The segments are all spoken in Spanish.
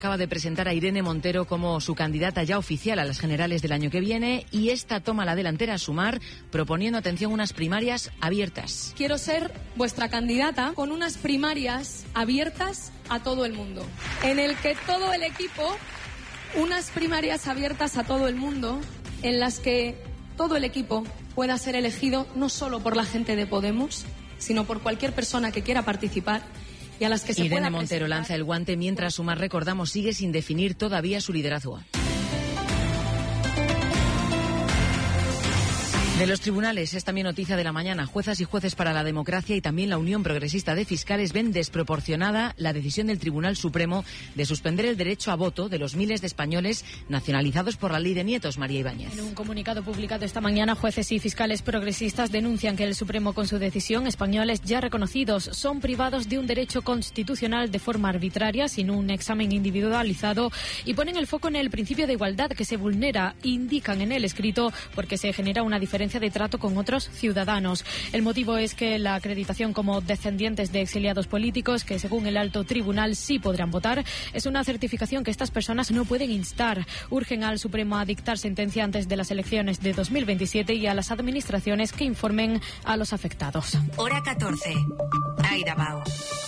Acaba de presentar a Irene Montero como su candidata ya oficial a las generales del año que viene y esta toma la delantera a Sumar proponiendo, atención, unas primarias abiertas. Quiero ser vuestra candidata con unas primarias abiertas a todo el mundo, en el que todo el equipo, unas primarias abiertas a todo el mundo, en las que todo el equipo pueda ser elegido no solo por la gente de Podemos, sino por cualquier persona que quiera participar. Y a las que se Irene Montero lanza el guante mientras Sumar, recordamos, sigue sin definir todavía su liderazgo. De los tribunales es también noticia de la mañana. Juezas y jueces para la democracia y también la Unión Progresista de Fiscales ven desproporcionada la decisión del Tribunal Supremo de suspender el derecho a voto de los miles de españoles nacionalizados por la ley de nietos. María Ibáñez. En un comunicado publicado esta mañana, jueces y fiscales progresistas denuncian que el Supremo, con su decisión, españoles ya reconocidos son privados de un derecho constitucional de forma arbitraria, sin un examen individualizado, y ponen el foco en el principio de igualdad que se vulnera, indican en el escrito, porque se genera una diferencia de trato con otros ciudadanos. El motivo es que la acreditación como descendientes de exiliados políticos, que según el alto tribunal sí podrán votar, es una certificación que estas personas no pueden instar. Urgen al Supremo a dictar sentencia antes de las elecciones de 2027 y a las administraciones que informen a los afectados. Hora 14. Aida Bao.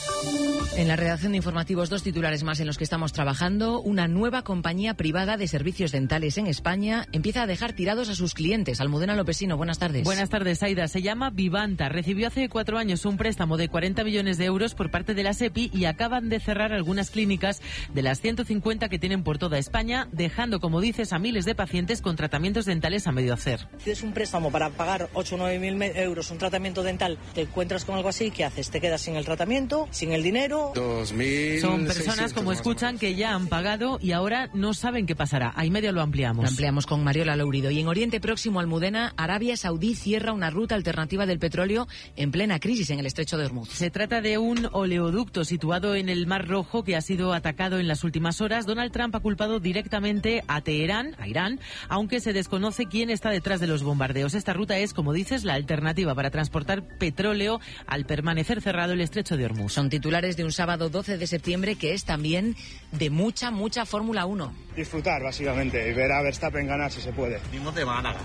En la redacción de informativos, dos titulares más en los que estamos trabajando. Una nueva compañía privada de servicios dentales en España empieza a dejar tirados a sus clientes. Almudena Lopesino, buenas tardes. Buenas tardes, Aida. Se llama Vivanta. Recibió hace 4 años un préstamo de 40 millones de euros por parte de la SEPI y acaban de cerrar algunas clínicas de las 150 que tienen por toda España, dejando, como dices, a miles de pacientes con tratamientos dentales a medio hacer. Tienes un préstamo para pagar 8 o 9 mil euros un tratamiento dental, te encuentras con algo así, ¿qué haces? Te quedas sin el tratamiento, sin el dinero. Son personas, como escuchan, que ya han pagado y ahora no saben qué pasará. Ahí medio lo ampliamos. Lo ampliamos con Mariola Lourido. Y en Oriente Próximo, Almudena, Arabia Saudí cierra una ruta alternativa del petróleo en plena crisis en el estrecho de Hormuz. Se trata de un oleoducto situado en el Mar Rojo que ha sido atacado en las últimas horas. Donald Trump ha culpado directamente a Teherán, a Irán, aunque se desconoce quién está detrás de los bombardeos. Esta ruta es, como dices, la alternativa para transportar petróleo al permanecer cerrado el estrecho de Hormuz. Son titulares de un sábado 12 de septiembre que es también de mucha Fórmula 1. Disfrutar, básicamente, y ver a Verstappen ganar si se puede. Venimos de Málaga.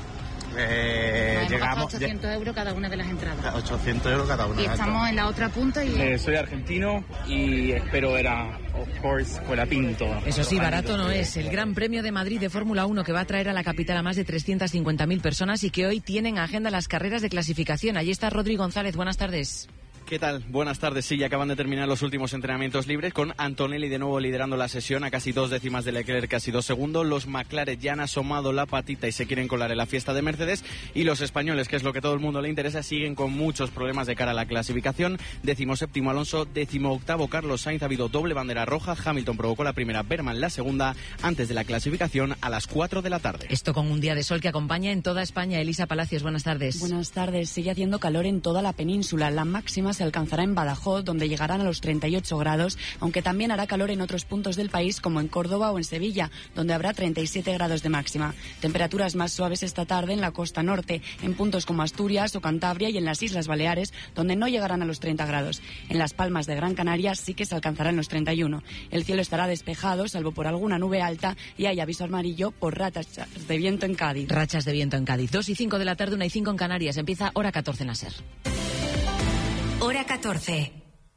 Llegamos 800 euros cada una de las entradas. 800 euros cada una. Y estamos en la otra punta y... Soy argentino y espero ver a, of course, Colapinto. Eso sí, barato no es. El Gran Premio de Madrid de Fórmula 1 que va a traer a la capital a más de 350.000 personas y que hoy tienen a agenda las carreras de clasificación. Allí está Rodri González. Buenas tardes. ¿Qué tal? Buenas tardes. Sí, ya acaban de terminar los últimos entrenamientos libres con Antonelli de nuevo liderando la sesión a casi 2 décimas de Leclerc, casi 2 segundos. Los McLaren ya han asomado la patita y se quieren colar en la fiesta de Mercedes. Y los españoles, que es lo que todo el mundo le interesa, siguen con muchos problemas de cara a la clasificación. 17º Alonso, 18º Carlos Sainz. Ha habido doble bandera roja. Hamilton provocó la primera, Verman la segunda, antes de la clasificación a las 4 de la tarde. Esto con un día de sol que acompaña en toda España. Elisa Palacios, buenas tardes. Buenas tardes. Sigue haciendo calor en toda la península. La máxima se alcanzará en Badajoz, donde llegarán a los 38 grados, aunque también hará calor en otros puntos del país, como en Córdoba o en Sevilla, donde habrá 37 grados de máxima. Temperaturas más suaves esta tarde en la costa norte, en puntos como Asturias o Cantabria y en las Islas Baleares, donde no llegarán a los 30 grados. En Las Palmas de Gran Canaria sí que se alcanzarán los 31. El cielo estará despejado, salvo por alguna nube alta, y hay aviso amarillo por rachas de viento en Cádiz. Rachas de viento en Cádiz. 2 y 5 de la tarde, 1 y 5 en Canarias. Empieza Hora 14 en la SER. Hora 14.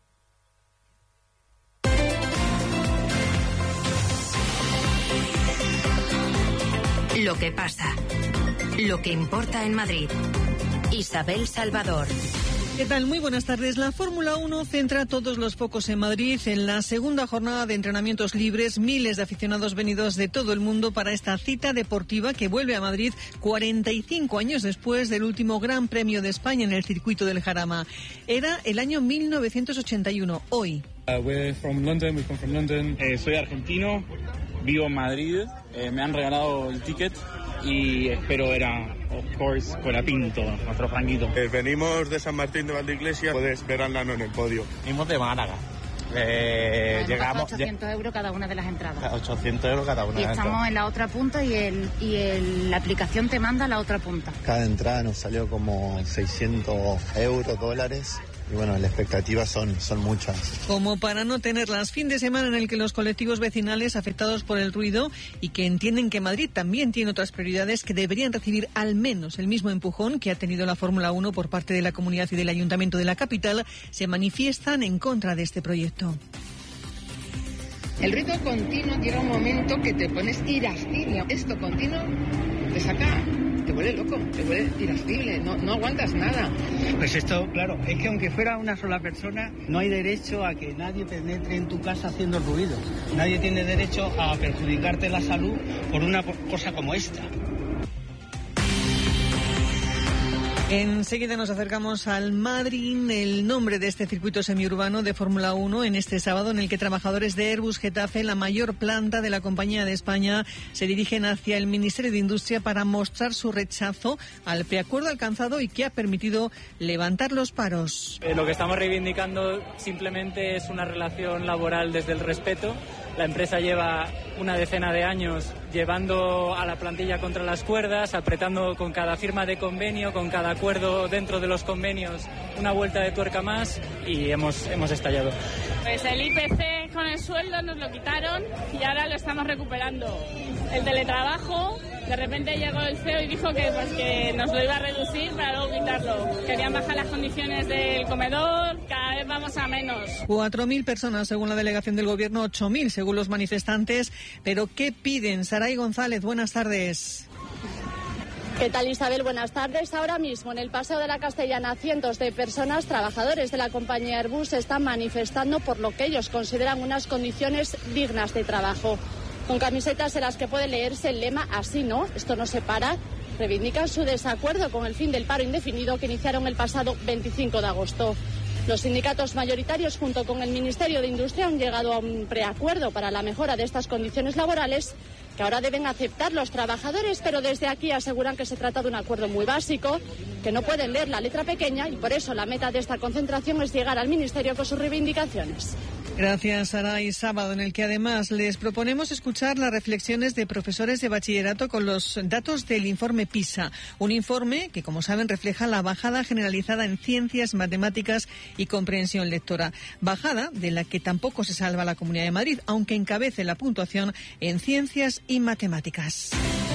Lo que pasa. Lo que importa en Madrid. Isabel Salvador. ¿Qué tal? Muy buenas tardes. La Fórmula 1 centra todos los focos en Madrid. En la segunda jornada de entrenamientos libres, miles de aficionados venidos de todo el mundo para esta cita deportiva que vuelve a Madrid 45 años después del último Gran Premio de España en el circuito del Jarama. Era el año 1981. Hoy. We're from London. We come from London. Soy argentino, vivo en Madrid. Me han regalado el ticket y espero ver a, of course, Colapinto, nuestro franquito. Venimos de San Martín de Valdeiglesias, puedes ver al Nano en el podio. Venimos de Málaga. Llegamos 800 euros cada una de las entradas. 800 euros cada una. Y estamos en la otra punta y la aplicación te manda a la otra punta. Cada entrada nos salió como 600 euros, dólares. y bueno, las expectativas son muchas. Como para no tenerlas, fin de semana en el que los colectivos vecinales afectados por el ruido y que entienden que Madrid también tiene otras prioridades que deberían recibir al menos el mismo empujón que ha tenido la Fórmula 1 por parte de la comunidad y del Ayuntamiento de la capital, se manifiestan en contra de este proyecto. El ruido continuo llega un momento que te pones irascible. Esto continuo te saca, te vuelve loco, te vuelve irascible, no aguantas nada. Pues esto, claro, es que aunque fuera una sola persona, no hay derecho a que nadie penetre en tu casa haciendo ruido. Nadie tiene derecho a perjudicarte la salud por una cosa como esta. Enseguida nos acercamos al Madrid, el nombre de este circuito semiurbano de Fórmula 1 en este sábado, en el que trabajadores de Airbus Getafe, la mayor planta de la compañía de España, se dirigen hacia el Ministerio de Industria para mostrar su rechazo al preacuerdo alcanzado y que ha permitido levantar los paros. Lo que estamos reivindicando simplemente es una relación laboral desde el respeto. La empresa lleva una decena de años llevando a la plantilla contra las cuerdas, apretando con cada firma de convenio, con cada acuerdo dentro de los convenios, una vuelta de tuerca más y hemos estallado. Pues el IPC con el sueldo nos lo quitaron y ahora lo estamos recuperando. El teletrabajo, de repente llegó el CEO y dijo que nos lo iba a reducir para luego quitarlo. Querían bajar las condiciones del comedor, cada vez vamos a menos. 4.000 personas según la delegación del Gobierno, 8.000 según los manifestantes. Pero ¿qué piden? Saray González, buenas tardes. ¿Qué tal, Isabel? Buenas tardes. Ahora mismo en el Paseo de la Castellana cientos de personas, trabajadores de la compañía Airbus, se están manifestando por lo que ellos consideran unas condiciones dignas de trabajo. Con camisetas en las que puede leerse el lema "Así no, esto no se para", reivindican su desacuerdo con el fin del paro indefinido que iniciaron el pasado 25 de agosto. Los sindicatos mayoritarios junto con el Ministerio de Industria han llegado a un preacuerdo para la mejora de estas condiciones laborales que ahora deben aceptar los trabajadores, pero desde aquí aseguran que se trata de un acuerdo muy básico, que no pueden leer la letra pequeña y por eso la meta de esta concentración es llegar al Ministerio con sus reivindicaciones. Gracias, Saray. Sábado en el que además les proponemos escuchar las reflexiones de profesores de bachillerato con los datos del informe PISA. Un informe que, como saben, refleja la bajada generalizada en ciencias, matemáticas y comprensión lectora. Bajada de la que tampoco se salva la Comunidad de Madrid, aunque encabece la puntuación en ciencias y matemáticas.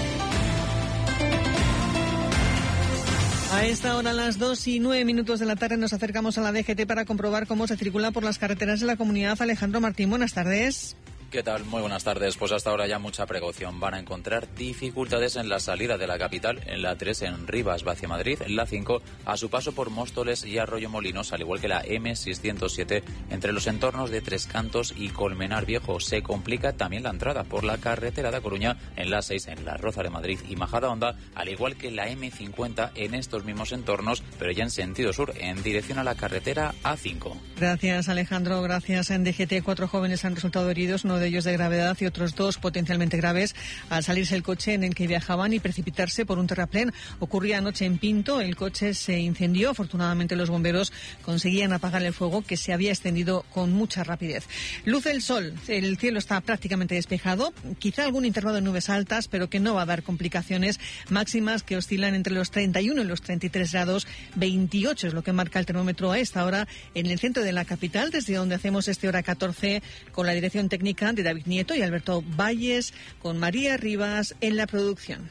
A esta hora, a las 2:09 de la tarde, nos acercamos a la DGT para comprobar cómo se circula por las carreteras de la comunidad. Alejandro Martín, buenas tardes. ¿Qué tal? Muy buenas tardes. Pues hasta ahora ya mucha precaución. Van a encontrar dificultades en la salida de la capital, en la 3 en Rivas va hacia Madrid, en la 5 a su paso por Móstoles y Arroyo Molinos, al igual que la M607 entre los entornos de Tres Cantos y Colmenar Viejo. Se complica también la entrada por la carretera de A Coruña en la 6 en la Roza de Madrid y Majadahonda, al igual que la M50 en estos mismos entornos, pero ya en sentido sur, en dirección a la carretera A5. Gracias, Alejandro. Gracias. En DGT, 4 jóvenes han resultado heridos, uno de ellos de gravedad y otros 2 potencialmente graves al salirse el coche en el que viajaban y precipitarse por un terraplén. Ocurría anoche en Pinto, el coche se incendió. Afortunadamente los bomberos conseguían apagar el fuego que se había extendido con mucha rapidez. Luce el sol, el cielo está prácticamente despejado, quizá algún intervalo de nubes altas, pero que no va a dar complicaciones, máximas que oscilan entre los 31 y los 33 grados, 28 es lo que marca el termómetro a esta hora en el centro de la capital, desde donde hacemos este hora 14 con la dirección técnica de David Nieto y Alberto Valles, con María Rivas en la producción.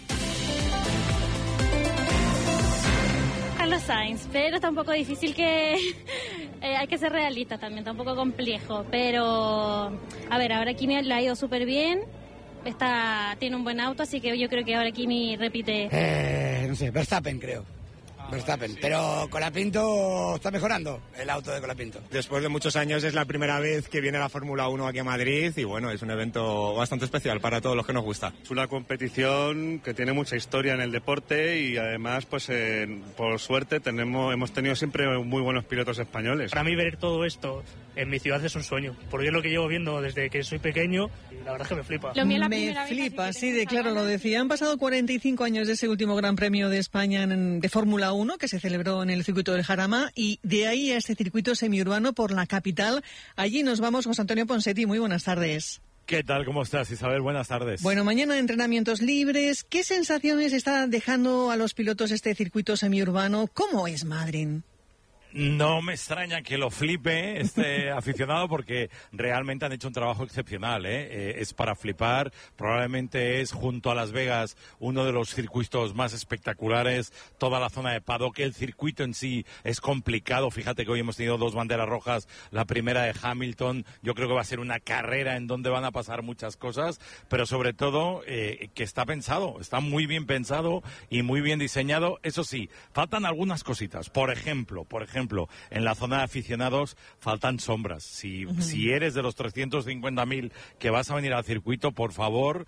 Carlos Sainz, pero está un poco difícil que... hay que ser realista también, está un poco complejo, pero a ver, ahora Kimi le ha ido súper bien, tiene un buen auto, así que yo creo que ahora Kimi repite. No sé, Verstappen creo. Verstappen, pero Colapinto está mejorando el auto de Colapinto. Después de muchos años es la primera vez que viene la Fórmula 1 aquí a Madrid y bueno, es un evento bastante especial para todos los que nos gusta. Es una competición que tiene mucha historia en el deporte y además pues por suerte hemos tenido siempre muy buenos pilotos españoles. Para mí ver todo esto en mi ciudad es un sueño, porque es lo que llevo viendo desde que soy pequeño y la verdad es que me flipa. Me flipa, sí, de claro lo decía. Han pasado 45 años de ese último Gran Premio de España de Fórmula 1 que se celebró en el circuito del Jarama y de ahí a este circuito semiurbano por la capital. Allí nos vamos, José Antonio Ponsetti. Muy buenas tardes. ¿Qué tal? ¿Cómo estás, Isabel? Buenas tardes. Bueno, mañana entrenamientos libres. ¿Qué sensaciones está dejando a los pilotos este circuito semiurbano? ¿Cómo es Madrid? No me extraña que lo flipe este aficionado porque realmente han hecho un trabajo excepcional, es para flipar, probablemente es junto a Las Vegas uno de los circuitos más espectaculares, toda la zona de paddock, el circuito en sí es complicado, fíjate que hoy hemos tenido 2 banderas rojas, la primera de Hamilton, yo creo que va a ser una carrera en donde van a pasar muchas cosas, pero sobre todo que está pensado, está muy bien pensado y muy bien diseñado, eso sí, faltan algunas cositas, por ejemplo, en la zona de aficionados faltan sombras. Si eres de los 350.000 que vas a venir al circuito, por favor,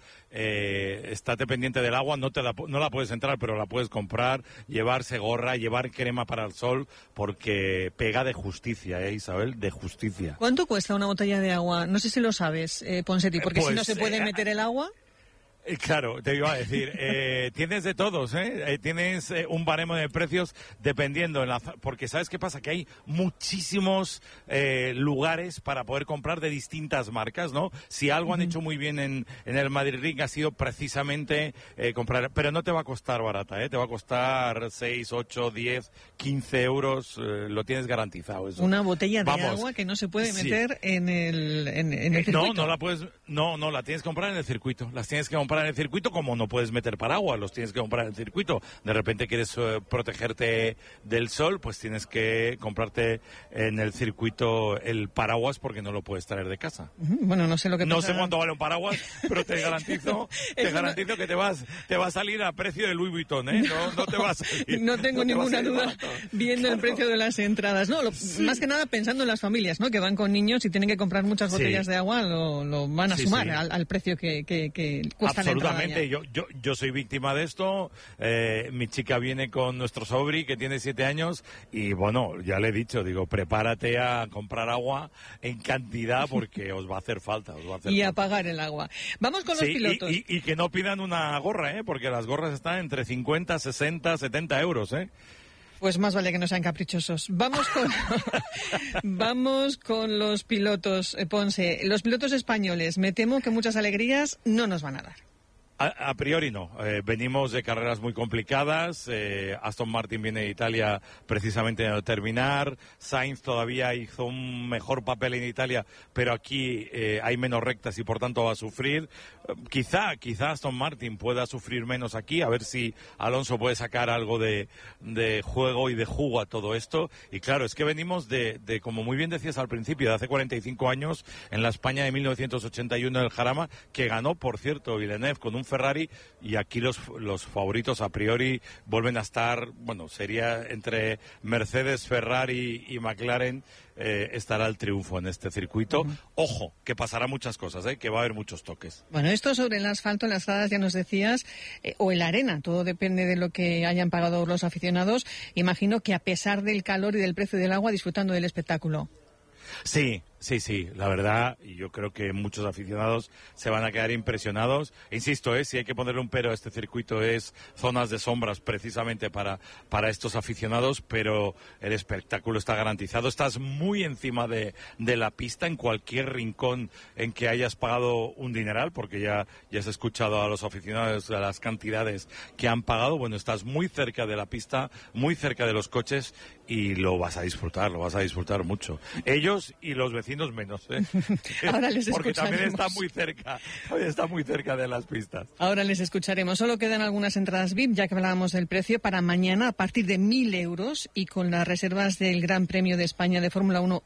estate pendiente del agua. No la puedes entrar, pero la puedes comprar, llevarse gorra, llevar crema para el sol, porque pega de justicia, Isabel, de justicia. ¿Cuánto cuesta una botella de agua? No sé si lo sabes, Ponseti, porque si no se puede meter el agua... Claro, te iba a decir, tienes de todos, tienes un baremo de precios dependiendo, porque ¿sabes qué pasa? Que hay muchísimos lugares para poder comprar de distintas marcas, ¿no? Si algo han hecho muy bien en el Madrid Ring ha sido precisamente comprar, pero no te va a costar barata, te va a costar 6, 8, 10, 15 euros, lo tienes garantizado. Eso. Una botella de agua que no se puede meter en el circuito. No la puedes, no, la tienes que comprar en el circuito, las tienes que comprar en el circuito, como no puedes meter paraguas, los tienes que comprar en el circuito. De repente quieres protegerte del sol, pues tienes que comprarte en el circuito el paraguas porque no lo puedes traer de casa. Bueno, no sé lo que No sé cuánto vale un paraguas, pero te garantizo que te va a salir a precio de Louis Vuitton, No te va a salir. No tengo ninguna duda viendo el precio de las entradas. No, más que nada pensando en las familias, ¿no? Que van con niños y tienen que comprar muchas botellas de agua, lo van a sumar al precio que cuesta. Absolutamente, yo soy víctima de esto, mi chica viene con nuestro sobri que tiene 7 años y bueno, ya le he dicho, digo, prepárate a comprar agua en cantidad porque os va a hacer falta. Y a pagar el agua. Vamos con los pilotos. Y que no pidan una gorra, porque las gorras están entre 50, 60, 70 euros, Pues más vale que no sean caprichosos. Vamos con los pilotos, Ponce. Los pilotos españoles, me temo que muchas alegrías no nos van a dar. A priori no. Venimos de carreras muy complicadas. Aston Martin viene de Italia precisamente a terminar. Sainz todavía hizo un mejor papel en Italia, pero aquí hay menos rectas y por tanto va a sufrir. Quizá Aston Martin pueda sufrir menos aquí, a ver si Alonso puede sacar algo de juego y de jugo a todo esto. Y claro, es que venimos de, como muy bien decías al principio, de hace 45 años, en la España de 1981 en el Jarama, que ganó, por cierto, Villeneuve con un Ferrari, y aquí los favoritos a priori vuelven a estar, bueno, sería entre Mercedes, Ferrari y McLaren, estará el triunfo en este circuito. Ojo, que pasará muchas cosas, que va a haber muchos toques. Bueno, esto sobre el asfalto, en las gradas ya nos decías, o en la arena, todo depende de lo que hayan pagado los aficionados. Imagino que a pesar del calor y del precio del agua, disfrutando del espectáculo. Sí, la verdad, y yo creo que muchos aficionados se van a quedar impresionados. Insisto, si hay que ponerle un pero a este circuito es zonas de sombras precisamente para estos aficionados, pero el espectáculo está garantizado. Estás muy encima de la pista en cualquier rincón en que hayas pagado un dineral, porque ya has escuchado a los aficionados de las cantidades que han pagado. Bueno, estás muy cerca de la pista, muy cerca de los coches y lo vas a disfrutar mucho. Ellos y los vecinos menos, Ahora les porque escucharemos. también está muy cerca de las pistas. Ahora les escucharemos. Solo quedan algunas entradas VIP, ya que hablábamos del precio, para mañana a partir de 1.000 euros y con las reservas del Gran Premio de España de Fórmula 1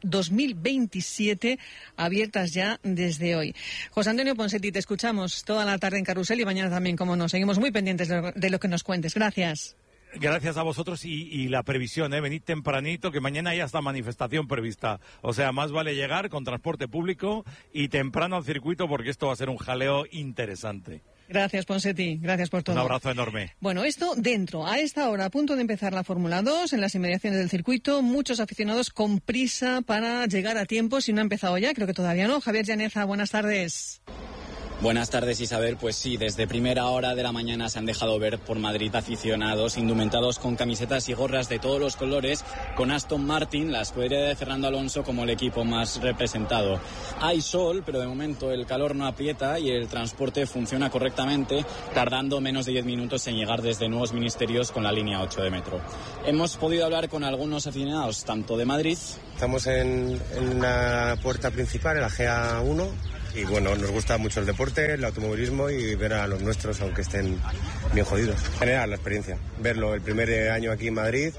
2027 abiertas ya desde hoy. José Antonio Ponseti, te escuchamos toda la tarde en Carrusel y mañana también, como no. Seguimos muy pendientes de lo que nos cuentes. Gracias. Gracias a vosotros y la previsión, venid tempranito, que mañana ya está manifestación prevista. O sea, más vale llegar con transporte público y temprano al circuito porque esto va a ser un jaleo interesante. Gracias, Ponseti. Gracias por todo. Un abrazo enorme. Bueno, esto dentro. A esta hora, a punto de empezar la Fórmula 2, en las inmediaciones del circuito, muchos aficionados con prisa para llegar a tiempo. Si no ha empezado ya, creo que todavía no. Javier Llaneza, buenas tardes. Buenas tardes, Isabel. Pues sí, desde primera hora de la mañana se han dejado ver por Madrid aficionados indumentados con camisetas y gorras de todos los colores, con Aston Martin, la escudería de Fernando Alonso, como el equipo más representado. Hay sol, pero de momento el calor no aprieta y el transporte funciona correctamente, tardando menos de 10 minutos en llegar desde Nuevos Ministerios con la línea 8 de metro. Hemos podido hablar con algunos aficionados, tanto de Madrid... Estamos en la puerta principal, en la GA1. Y bueno, nos gusta mucho el deporte, el automovilismo y ver a los nuestros, aunque estén bien jodidos. Generar la experiencia, verlo el primer año aquí en Madrid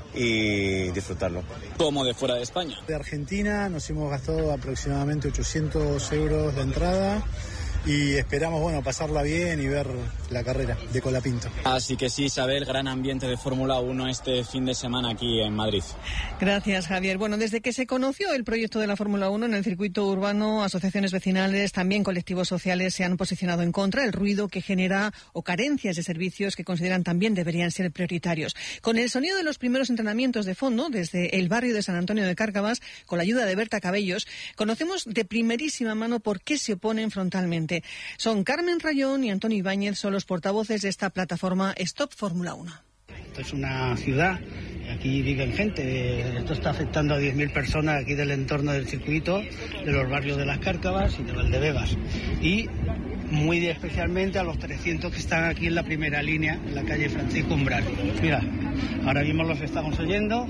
y disfrutarlo. Como de fuera de España. De Argentina nos hemos gastado aproximadamente 800 euros de entrada y esperamos, bueno, pasarla bien y ver la carrera de Colapinto. Así que sí, Isabel, gran ambiente de Fórmula 1 este fin de semana aquí en Madrid. Gracias, Javier. Bueno, desde que se conoció el proyecto de la Fórmula 1 en el circuito urbano, asociaciones vecinales, también colectivos sociales se han posicionado en contra del ruido que genera o carencias de servicios que consideran también deberían ser prioritarios. Con el sonido de los primeros entrenamientos de fondo desde el barrio de San Antonio de Cárcavas, con la ayuda de Berta Cabellos, conocemos de primerísima mano por qué se oponen frontalmente. Son Carmen Rayón y Antonio Ibáñez, son los portavoces de esta plataforma Stop Fórmula 1. Esto es una ciudad, aquí viven gente, esto está afectando a 10.000 personas aquí del entorno del circuito, de los barrios de Las Cárcavas y de Valdebebas. Y muy especialmente a los 300 que están aquí en la primera línea, en la calle Francisco Umbral. Mira, ahora mismo los estamos oyendo,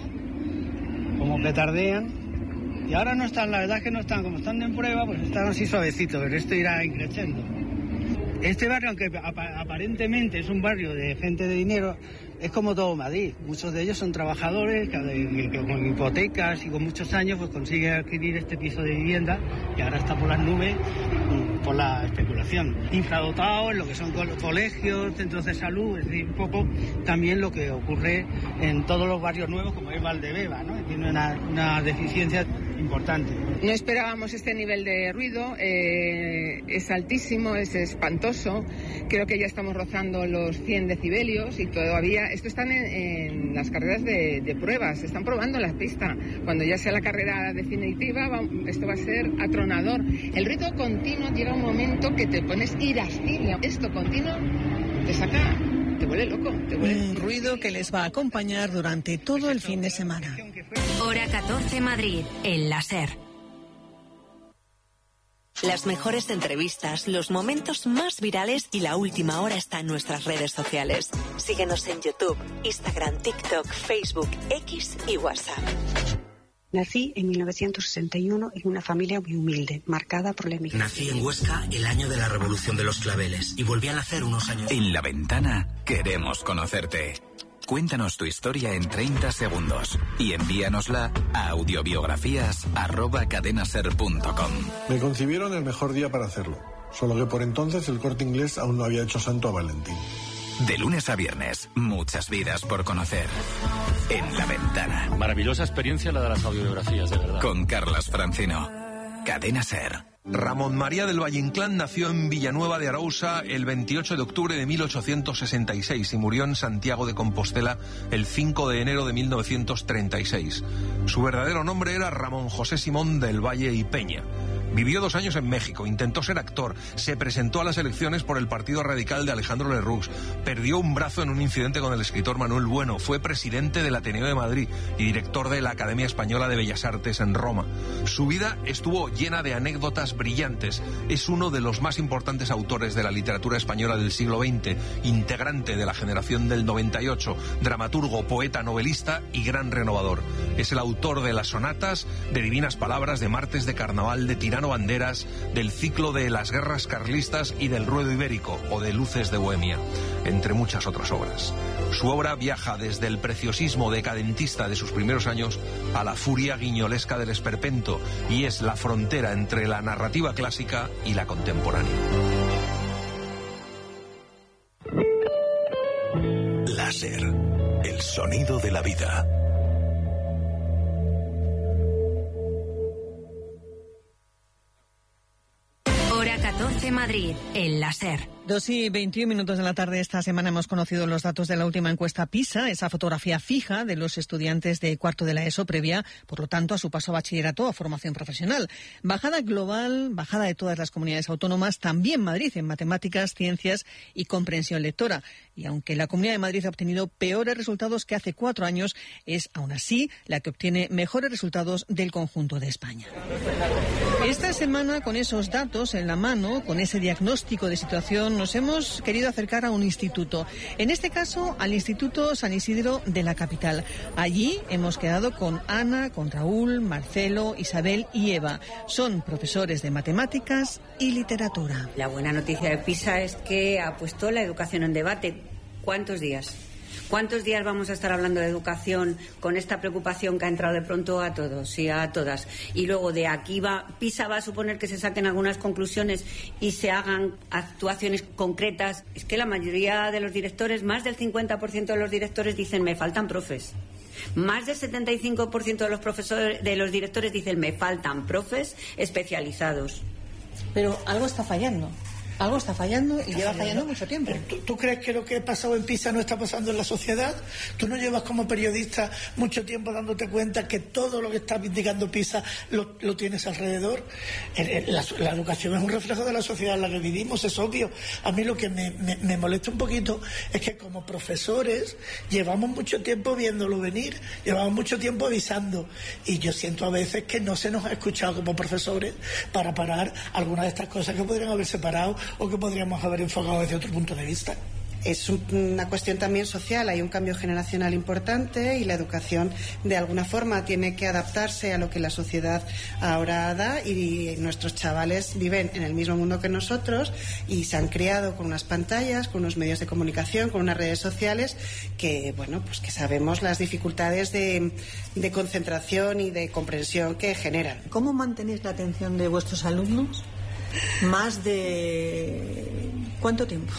como petardean. Y ahora no están, la verdad es que no están, como están en prueba, pues están así suavecitos, pero esto irá increciendo. Este barrio, aunque aparentemente es un barrio de gente de dinero, es como todo Madrid. Muchos de ellos son trabajadores que con hipotecas y con muchos años pues consiguen adquirir este piso de vivienda que ahora está por las nubes por la especulación. Infradotados en lo que son colegios, centros de salud, es decir, un poco también lo que ocurre en todos los barrios nuevos como es Valdebeba, ¿no? Tiene una deficiencia importante. No esperábamos este nivel de ruido, es altísimo, es espantoso. Creo que ya estamos rozando los 100 decibelios y todavía, esto están en las carreras de pruebas, se están probando la pista. Cuando ya sea la carrera definitiva, esto va a ser atronador. El ruido continuo llega un momento que te pones irascible. Esto continuo te saca, te vuelve loco. Un ruido que les va a acompañar durante todo el fin de semana. Hora 14 Madrid, el láser. Las mejores entrevistas, los momentos más virales y la última hora está en nuestras redes sociales. Síguenos en YouTube, Instagram, TikTok, Facebook, X y WhatsApp. Nací en 1961 en una familia muy humilde, marcada por la emigración. Nací en Huesca el año de la Revolución de los Claveles y volví a nacer unos años. En La Ventana queremos conocerte. Cuéntanos tu historia en 30 segundos y envíanosla a audiobiografías@cadenaser.com. Me concibieron el mejor día para hacerlo, solo que por entonces el Corte Inglés aún no había hecho santo a Valentín. De lunes a viernes, muchas vidas por conocer. En La Ventana. Maravillosa experiencia la de las audiobiografías, de verdad. Con Carlas Francino. Cadena Ser. Ramón María del Valle Inclán nació en Villanueva de Arousa el 28 de octubre de 1866 y murió en Santiago de Compostela el 5 de enero de 1936. Su verdadero nombre era Ramón José Simón del Valle y Peña. Vivió 2 años en México, intentó ser actor, se presentó a las elecciones por el Partido Radical de Alejandro Lerroux, perdió un brazo en un incidente con el escritor Manuel Bueno, fue presidente del Ateneo de Madrid y director de la Academia Española de Bellas Artes en Roma. Su vida estuvo llena de anécdotas brillantes. Es uno de los más importantes autores de la literatura española del siglo XX, integrante de la generación del 98, dramaturgo, poeta, novelista y gran renovador. Es el autor de las sonatas, de Divinas Palabras, de Martes de Carnaval, de Tirano Banderas, del ciclo de las guerras carlistas y del ruedo ibérico o de Luces de Bohemia, entre muchas otras obras. Su obra viaja desde el preciosismo decadentista de sus primeros años a la furia guiñolesca del esperpento y es la frontera entre la narrativa clásica y la contemporánea. Láser, el sonido de la vida. Hora 14 Madrid, el láser. 2:21 de la tarde. Esta semana hemos conocido los datos de la última encuesta PISA, esa fotografía fija de los estudiantes de cuarto de la ESO previa, por lo tanto, a su paso a bachillerato o a formación profesional. Bajada global, bajada de todas las comunidades autónomas, también Madrid en matemáticas, ciencias y comprensión lectora. Y aunque la Comunidad de Madrid ha obtenido peores resultados que hace 4 años, es aún así la que obtiene mejores resultados del conjunto de España. Esta semana, con esos datos en la mano, con ese diagnóstico de situación, nos hemos querido acercar a un instituto. En este caso, al Instituto San Isidro de la capital. Allí hemos quedado con Ana, con Raúl, Marcelo, Isabel y Eva. Son profesores de matemáticas y literatura. La buena noticia de PISA es que ha puesto la educación en debate. ¿Cuántos días? ¿Cuántos días vamos a estar hablando de educación con esta preocupación que ha entrado de pronto a todos y a todas? Y luego de aquí PISA va a suponer que se saquen algunas conclusiones y se hagan actuaciones concretas. Es que la mayoría de los directores, más del 50% de los directores dicen me faltan profes. Más del 75% de los profesores, de los directores dicen me faltan profes especializados. Pero algo está fallando. Algo está fallando y lleva fallando mucho tiempo. ¿Tú crees que lo que ha pasado en PISA no está pasando en la sociedad? ¿Tú no llevas como periodista mucho tiempo dándote cuenta que todo lo que está indicando PISA lo tienes alrededor? La educación es un reflejo de la sociedad en la que vivimos, es obvio. A mí lo que me molesta un poquito es que como profesores llevamos mucho tiempo viéndolo venir, llevamos mucho tiempo avisando, y yo siento a veces que no se nos ha escuchado como profesores para parar algunas de estas cosas que podrían haberse parado o que podríamos haber enfocado desde otro punto de vista. Es una cuestión también social, hay un cambio generacional importante y la educación de alguna forma tiene que adaptarse a lo que la sociedad ahora da, y nuestros chavales viven en el mismo mundo que nosotros y se han criado con unas pantallas, con unos medios de comunicación, con unas redes sociales que, bueno, pues que sabemos las dificultades de concentración y de comprensión que generan. ¿Cómo mantenéis la atención de vuestros alumnos? ¿Más de cuánto tiempo?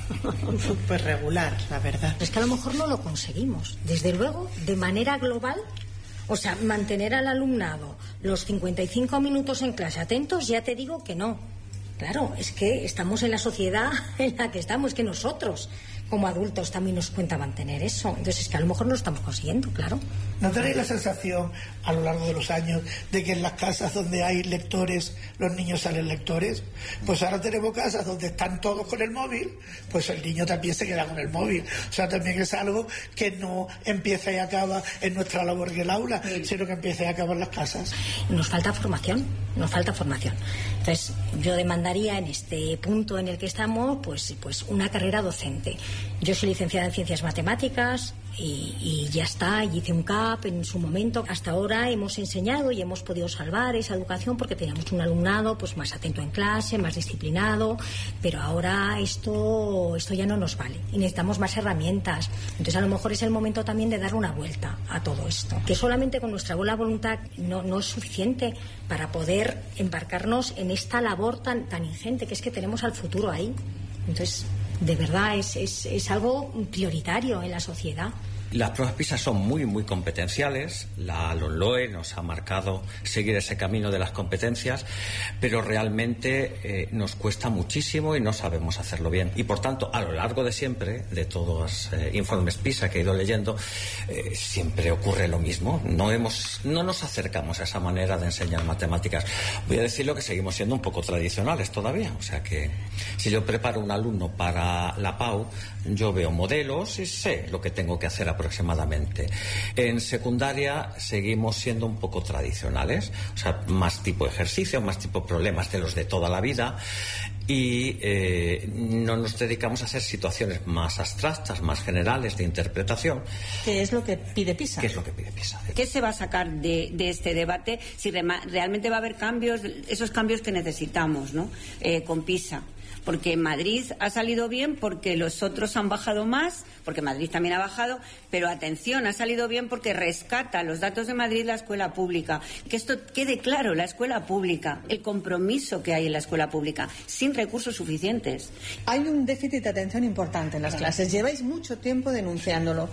Pues regular, la verdad. Es que a lo mejor no lo conseguimos. Desde luego, de manera global, o sea, mantener al alumnado los 55 minutos en clase atentos, ya te digo que no. Claro, es que estamos en la sociedad en la que estamos, que nosotros como adultos también nos cuenta mantener eso. Entonces es que a lo mejor no lo estamos consiguiendo, claro. ¿No tenéis la sensación a lo largo de los años de que en las casas donde hay lectores los niños salen lectores? Pues ahora tenemos casas donde están todos con el móvil, pues el niño también se queda con el móvil. O sea, también es algo que no empieza y acaba en nuestra labor en el aula, sino que empieza y acaba en las casas. Nos falta formación. Entonces yo demandaría en este punto en el que estamos pues una carrera docente. Yo soy licenciada en Ciencias Matemáticas y ya está, y hice un CAP en su momento. Hasta ahora hemos enseñado y hemos podido salvar esa educación porque teníamos un alumnado pues más atento en clase, más disciplinado, pero ahora esto ya no nos vale y necesitamos más herramientas. Entonces a lo mejor es el momento también de dar una vuelta a todo esto, que solamente con nuestra buena voluntad no es suficiente para poder embarcarnos en esta labor tan ingente, que es que tenemos al futuro ahí. Entonces, de verdad, es algo prioritario en la sociedad. Las pruebas PISA son muy, muy competenciales. La LOMLOE nos ha marcado seguir ese camino de las competencias, pero realmente nos cuesta muchísimo y no sabemos hacerlo bien. Y, por tanto, a lo largo de siempre, de todos los informes PISA que he ido leyendo, siempre ocurre lo mismo. No nos acercamos a esa manera de enseñar matemáticas. Voy a decirlo que seguimos siendo un poco tradicionales todavía. O sea que si yo preparo un alumno para la PAU, yo veo modelos y sé lo que tengo que hacer aproximadamente. En secundaria seguimos siendo un poco tradicionales, o sea, más tipo ejercicio, más tipo problemas de los de toda la vida, y no nos dedicamos a hacer situaciones más abstractas, más generales de interpretación. ¿Qué es lo que pide PISA? ¿Qué es lo que pide PISA? ¿Qué se va a sacar de este debate? Si realmente va a haber cambios, esos cambios que necesitamos, ¿no? Con PISA. Porque Madrid ha salido bien, porque los otros han bajado más, porque Madrid también ha bajado, pero atención, ha salido bien porque rescata los datos de Madrid la escuela pública. Que esto quede claro, la escuela pública, el compromiso que hay en la escuela pública, sin recursos suficientes. Hay un déficit de atención importante en las clases, lleváis mucho tiempo denunciándolo.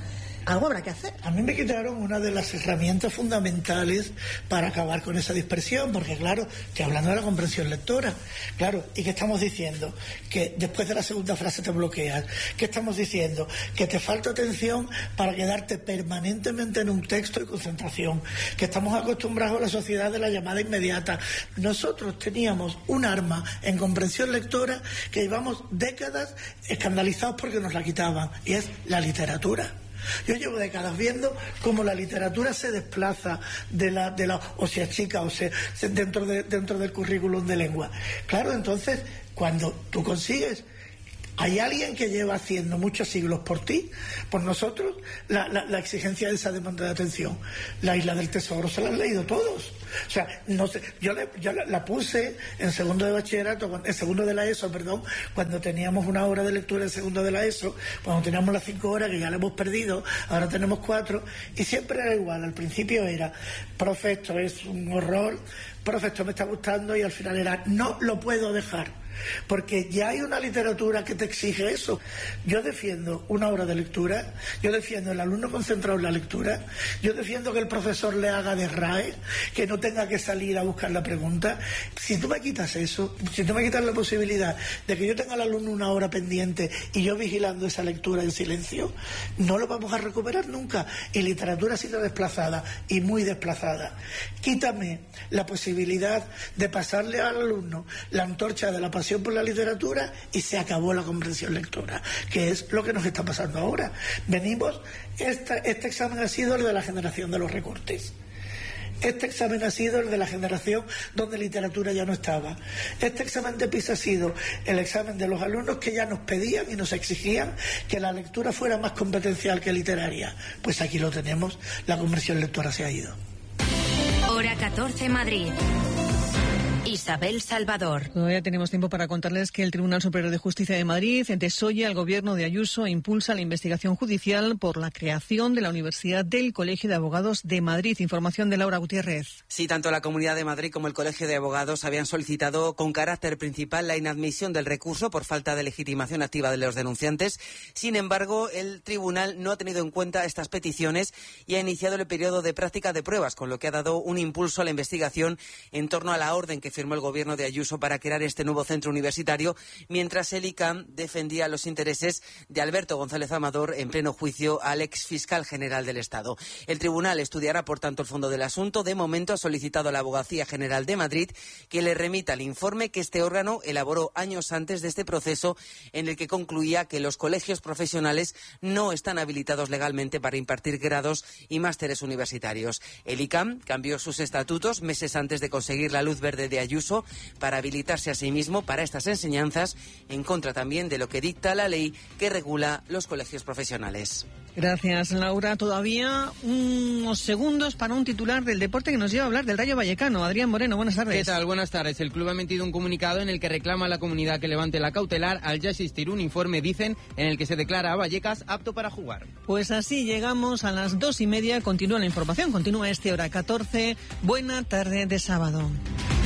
algo habrá que hacer. A mí me quitaron una de las herramientas fundamentales para acabar con esa dispersión, porque claro, estoy hablando de la comprensión lectora, claro, y que estamos diciendo que después de la segunda frase te bloqueas, que estamos diciendo que te falta atención para quedarte permanentemente en un texto y concentración, que estamos acostumbrados a la sociedad de la llamada inmediata. Nosotros teníamos un arma en comprensión lectora que llevamos décadas escandalizados porque nos la quitaban, y es la literatura. Yo llevo décadas viendo cómo la literatura se desplaza o se achica dentro del currículum de lengua. Claro, entonces, cuando tú consigues, hay alguien que lleva haciendo muchos siglos por ti, por nosotros, la exigencia de esa demanda de atención. La Isla del Tesoro se la han leído todos. O sea, no sé, yo la puse en segundo de bachillerato, en segundo de la ESO, perdón, cuando teníamos una hora de lectura en segundo de la ESO, cuando teníamos las 5 horas, que ya la hemos perdido, ahora tenemos 4, y siempre era igual. Al principio era, profe, esto es un horror, profe, esto me está gustando, y al final era, no lo puedo dejar. Porque ya hay una literatura que te exige eso. Yo defiendo una hora de lectura, yo defiendo el alumno concentrado en la lectura, yo defiendo que el profesor le haga de RAE, que no tenga que salir a buscar la pregunta. Si tú me quitas eso, si tú me quitas la posibilidad de que yo tenga al alumno una hora pendiente y yo vigilando esa lectura en silencio, no lo vamos a recuperar nunca. Y literatura ha sido desplazada, y muy desplazada. Quítame la posibilidad de pasarle al alumno la antorcha de la pasión por la literatura y se acabó la comprensión lectora, que es lo que nos está pasando ahora. Este examen ha sido el de la generación de los recortes. Este examen ha sido el de la generación donde literatura ya no estaba. Este examen de PISA ha sido el examen de los alumnos que ya nos pedían y nos exigían que la lectura fuera más competencial que literaria. Pues aquí lo tenemos, la comprensión lectora se ha ido. Hora 14, Madrid. Isabel Salvador. Todavía tenemos tiempo para contarles que el Tribunal Superior de Justicia de Madrid desoye al gobierno de Ayuso e impulsa la investigación judicial por la creación de la Universidad del Colegio de Abogados de Madrid. Información de Laura Gutiérrez. Sí, tanto la Comunidad de Madrid como el Colegio de Abogados habían solicitado con carácter principal la inadmisión del recurso por falta de legitimación activa de los denunciantes. Sin embargo, el tribunal no ha tenido en cuenta estas peticiones y ha iniciado el periodo de práctica de pruebas, con lo que ha dado un impulso a la investigación en torno a la orden que firmó el gobierno de Ayuso para crear este nuevo centro universitario, mientras el ICAM defendía los intereses de Alberto González Amador en pleno juicio al ex fiscal general del Estado. El tribunal estudiará, por tanto, el fondo del asunto. De momento ha solicitado a la Abogacía General de Madrid que le remita el informe que este órgano elaboró años antes de este proceso, en el que concluía que los colegios profesionales no están habilitados legalmente para impartir grados y másteres universitarios. El ICAM cambió sus estatutos meses antes de conseguir la luz verde de Ayuso para habilitarse a sí mismo para estas enseñanzas, en contra también de lo que dicta la ley que regula los colegios profesionales. Gracias, Laura. Todavía unos segundos para un titular del deporte que nos lleva a hablar del Rayo Vallecano. Adrián Moreno, buenas tardes. ¿Qué tal? Buenas tardes. El club ha emitido un comunicado en el que reclama a la comunidad que levante la cautelar al ya existir un informe, dicen, en el que se declara a Vallecas apto para jugar. Pues así llegamos a las 2:30. Continúa la información, continúa Hora 14. Buena tarde de sábado.